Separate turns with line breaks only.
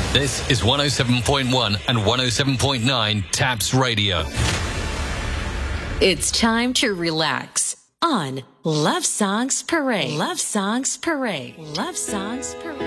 This is 107.1 and 107.9 Taps Radio.
It's time to relax on Love Songs Parade. Love Songs Parade. Love Songs Parade.